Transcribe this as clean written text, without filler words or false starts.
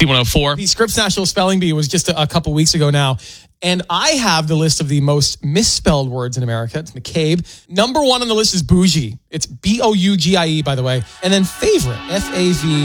B104. The Scripps National Spelling Bee was just a couple weeks ago now. And I have the list of the most misspelled words in America. It's McCabe. Number one on the list is bougie. It's Bougie, by the way. And then favorite, Fav.